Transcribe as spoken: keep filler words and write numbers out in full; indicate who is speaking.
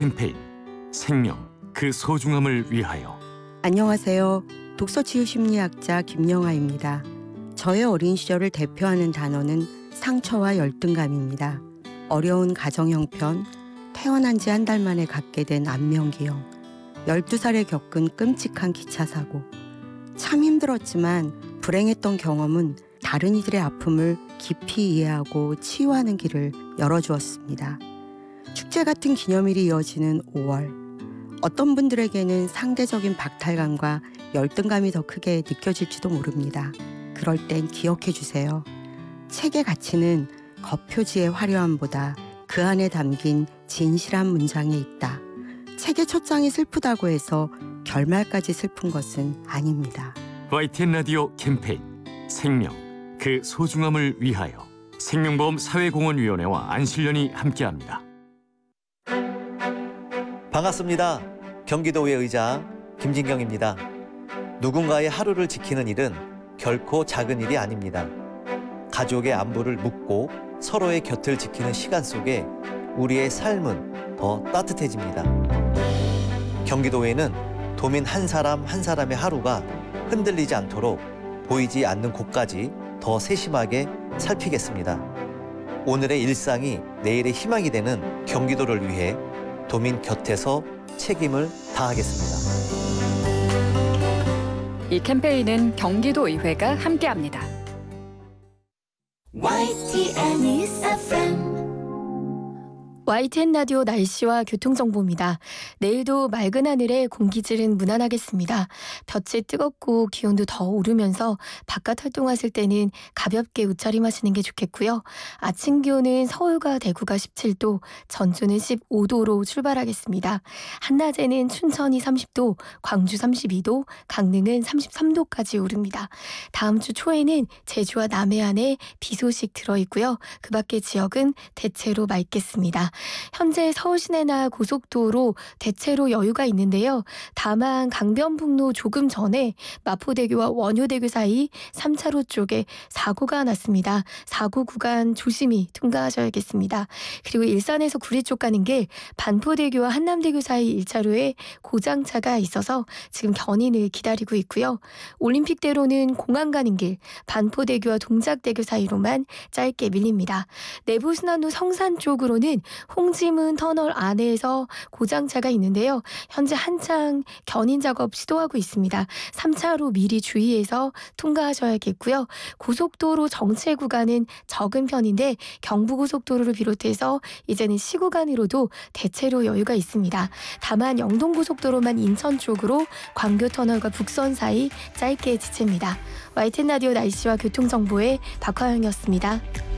Speaker 1: 캠페인 생명, 그 소중함을 위하여.
Speaker 2: 안녕하세요. 독서치유심리학자 김영하입니다. 저의 어린 시절을 대표하는 단어는 상처와 열등감입니다. 어려운 가정 형편, 태어난 지 한 달 만에 갖게 된 안면기형, 열두 살에 겪은 끔찍한 기차 사고. 참 힘들었지만 불행했던 경험은 다른 이들의 아픔을 깊이 이해하고 치유하는 길을 열어주었습니다. 축제 같은 기념일이 이어지는 오월. 어떤 분들에게는 상대적인 박탈감과 열등감이 더 크게 느껴질지도 모릅니다. 그럴 땐 기억해 주세요. 책의 가치는 겉표지의 화려함보다 그 안에 담긴 진실한 문장에 있다. 책의 첫 장이 슬프다고 해서 결말까지 슬픈 것은 아닙니다.
Speaker 1: 와이티엔 라디오 캠페인 생명, 그 소중함을 위하여. 생명보험 사회공헌위원회와 안실련이 함께합니다.
Speaker 3: 반갑습니다. 경기도의 의장 김진경입니다. 누군가의 하루를 지키는 일은 결코 작은 일이 아닙니다. 가족의 안부를 묻고 서로의 곁을 지키는 시간 속에 우리의 삶은 더 따뜻해집니다. 경기도에는 도민 한 사람 한 사람의 하루가 흔들리지 않도록 보이지 않는 곳까지 더 세심하게 살피겠습니다. 오늘의 일상이 내일의 희망이 되는 경기도를 위해 도민 곁에서 책임을 다하겠습니다.
Speaker 4: 이 캠페인은 경기도의회가 함께합니다.
Speaker 5: 와이티엔 News 에프엠
Speaker 6: 와이티엔 라디오 날씨와 교통정보입니다. 내일도 맑은 하늘에 공기질은 무난하겠습니다. 볕이 뜨겁고 기온도 더 오르면서 바깥 활동하실 때는 가볍게 옷차림하시는 게 좋겠고요. 아침 기온은 서울과 대구가 십칠 도, 전주는 십오 도로 출발하겠습니다. 한낮에는 춘천이 삼십 도, 광주 삼십이 도, 강릉은 삼십삼 도까지 오릅니다. 다음 주 초에는 제주와 남해안에 비 소식 들어있고요. 그 밖의 지역은 대체로 맑겠습니다. 현재 서울 시내나 고속도로 대체로 여유가 있는데요. 다만 강변북로 조금 전에 마포대교와 원효대교 사이 삼 차로 쪽에 사고가 났습니다. 사고 구간 조심히 통과하셔야겠습니다. 그리고 일산에서 구리 쪽 가는 길 반포대교와 한남대교 사이 일 차로에 고장차가 있어서 지금 견인을 기다리고 있고요. 올림픽대로는 공항 가는 길 반포대교와 동작대교 사이로만 짧게 밀립니다. 내부순환로 성산 쪽으로는 홍지문 터널 안에서 고장차가 있는데요. 현재 한창 견인 작업 시도하고 있습니다. 삼 차로 미리 주의해서 통과하셔야겠고요. 고속도로 정체 구간은 적은 편인데 경부고속도로를 비롯해서 이제는 시구간으로도 대체로 여유가 있습니다. 다만 영동고속도로만 인천 쪽으로 광교터널과 북선 사이 짧게 지칩니다. 와이티엔 라디오 날씨와 교통정보의 박화영이었습니다.